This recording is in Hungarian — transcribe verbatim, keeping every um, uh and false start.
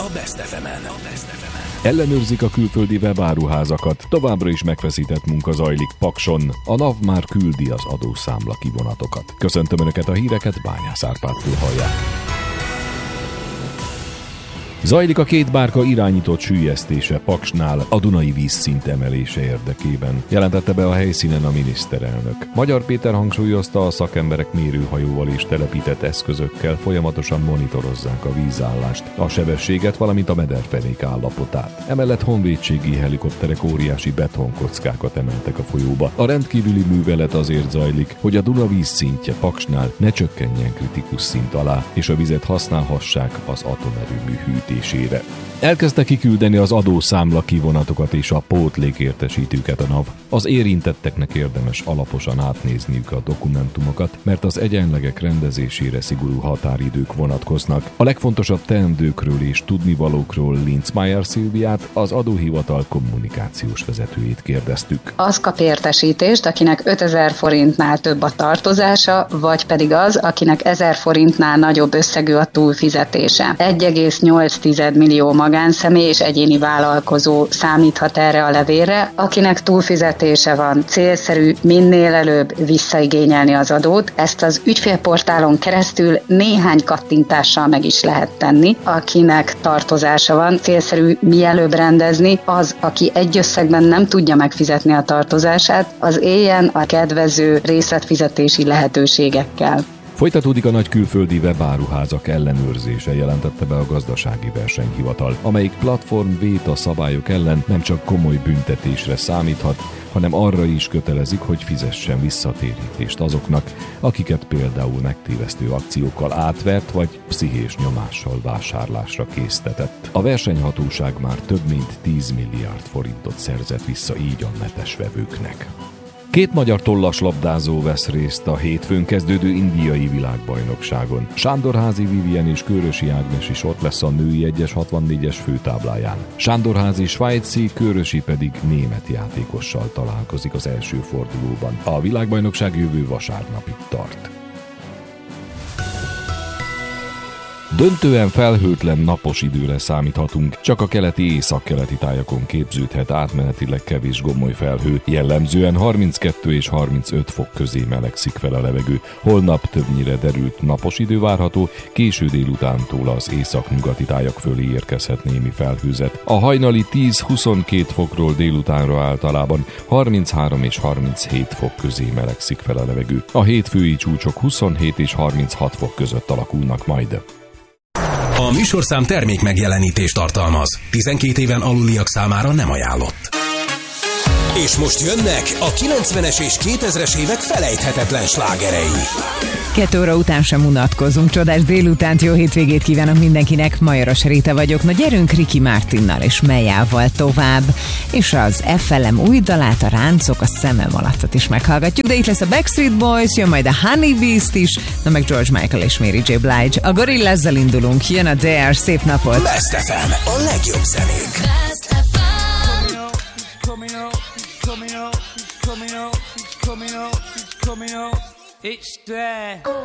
a Best ef emen. Ellenőrzik a külföldi webáruházakat, továbbra is megfeszített munka zajlik Pakson. A NAV már küldi az adószámla kivonatokat. Köszöntöm Önöket, a híreket Bányász Árpádtól hallják. Zajlik a két bárka irányított süllyesztése Paksnál a Dunai vízszint emelése érdekében, jelentette be a helyszínen a miniszterelnök. Magyar Péter hangsúlyozta, a szakemberek mérőhajóval és telepített eszközökkel folyamatosan monitorozzák a vízállást, a sebességet, valamint a mederfenék állapotát. Emellett honvédségi helikopterek óriási betonkockákat emeltek a folyóba. A rendkívüli művelet azért zajlik, hogy a Duna vízszintje Paksnál ne csökkenjen kritikus szint alá, és a vizet használhassák az atomerőmű hűtésére. Elkezdte kiküldeni az adószámla kivonatokat és a pótlékértesítőket a NAV. Az érintetteknek érdemes alaposan átnézniük a dokumentumokat, mert az egyenlegek rendezésére szigorú határidők vonatkoznak. A legfontosabb teendőkről és tudnivalókról Linzmeier Szilviát, az adóhivatal kommunikációs vezetőjét kérdeztük. Az kap értesítést, akinek ötezer forintnál több a tartozása, vagy pedig az, akinek ezer forintnál nagyobb összegű a túlfizetése. egy egész nyolc millió magánszemély és egyéni vállalkozó számíthat erre a levélre, akinek túlfizetése van. Célszerű minél előbb visszaigényelni az adót. Ezt az ügyfélportálon keresztül néhány kattintással meg is lehet tenni. Akinek tartozása van, célszerű mielőbb rendezni. Az, aki egy összegben nem tudja megfizetni a tartozását, az éljen a kedvező részletfizetési lehetőségekkel. Folytatódik a nagy külföldi webáruházak ellenőrzése, jelentette be a Gazdasági Versenyhivatal, amelyik platform vét a szabályok ellen nem csak komoly büntetésre számíthat, hanem arra is kötelezik, hogy fizessen visszatérítést azoknak, akiket például megtévesztő akciókkal átvert vagy pszichés nyomással vásárlásra késztetett. A versenyhatóság már több mint tíz milliárd forintot szerzett vissza így a netes vevőknek. Két magyar tollaslabdázó vesz részt a hétfőn kezdődő indiai világbajnokságon. Sándorházi Vivien és Kőrösi Ágnes is ott lesz a női egyes hatvannégyes főtábláján. Sándorházi svájci, Kőrösi pedig német játékossal találkozik az első fordulóban. A világbajnokság jövő vasárnapig tart. Döntően felhőtlen, napos időre számíthatunk, csak a keleti északkeleti tájakon képződhet átmenetileg kevés gomoly felhő, jellemzően harminckettő és harmincöt fok közé melegszik fel a levegő. Holnap többnyire derült napos idő várható, késő délutántól az északnyugati tájak fölé érkezhet némi felhőzet. A hajnali tíz-huszonkét fokról délutánra általában harminchárom és harminchét fok közé melegszik fel a levegő. A hétfői csúcsok huszonhét és harminchat fok között alakulnak majd. A műsorszám termék megjelenítést tartalmaz. tizenkét éven aluliak számára nem ajánlott. És most jönnek a kilencvenes és kétezres évek felejthetetlen slágerei. Kettő óra után sem unatkozunk. Csodás délutánt, jó hétvégét kívánok mindenkinek. Majoros Réta vagyok. Na gyerünk Ricky Martinnal és Mejával tovább. És az ef el em új dalát, a Ráncok a szemem alattot is meghallgatjuk. De itt lesz a Backstreet Boys, jön majd a Honey Beast is, na meg George Michael és Mary J. Blige. A Gorillazzel indulunk, jön a Dare, szép napot! Best ef em, a legjobb zenék! Coming up, he's coming up, he's coming up. It's there.